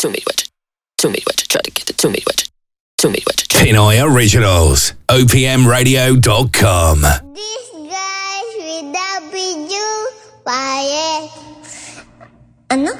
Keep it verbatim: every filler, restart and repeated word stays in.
to me what you, to me what you try to get it to me what you, to me what you. Pinoy Originals. O P M radio dot com. This guys without you, why?